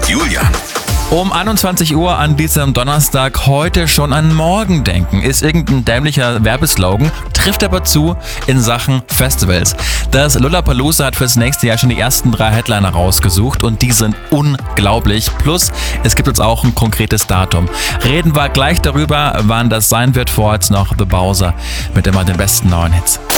Julian. Um 21 Uhr an diesem Donnerstag heute schon an morgen denken, ist irgendein dämlicher Werbeslogan, trifft aber zu in Sachen Festivals. Das Lollapalooza hat fürs nächste Jahr schon die ersten 3 Headliner rausgesucht und die sind unglaublich. Plus, es gibt jetzt auch ein konkretes Datum. Reden wir gleich darüber, wann das sein wird. Vorher jetzt noch The Bowser mit immer den besten neuen Hits.